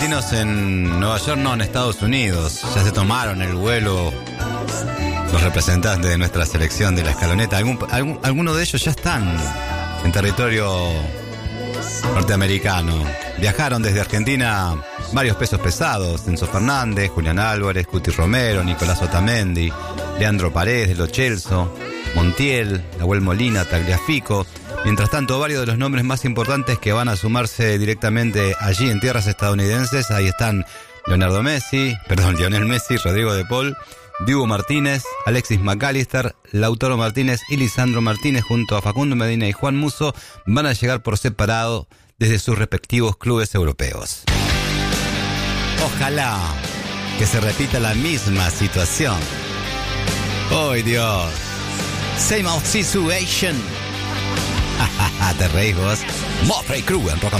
argentinos en Nueva York, no, en Estados Unidos. Ya se tomaron el vuelo los representantes de nuestra selección de la escaloneta. Algunos de ellos ya están en territorio norteamericano. Viajaron desde Argentina varios pesos pesados: Enzo Fernández, Julián Álvarez, Cuti Romero, Nicolás Otamendi, Leandro Paredes de Lo Celso, Montiel, Nahuel Molina, Tagliafico. Mientras tanto, varios de los nombres más importantes que van a sumarse directamente allí en tierras estadounidenses, ahí están Lionel Messi, Rodrigo de Paul, Dibu Martínez, Alexis McAllister, Lautaro Martínez y Lisandro Martínez, junto a Facundo Medina y Juan Musso, van a llegar por separado desde sus respectivos clubes europeos. Ojalá que se repita la misma situación. ¡Ay, Dios! Same old situation. Te reís vos. Motley Crue en Rock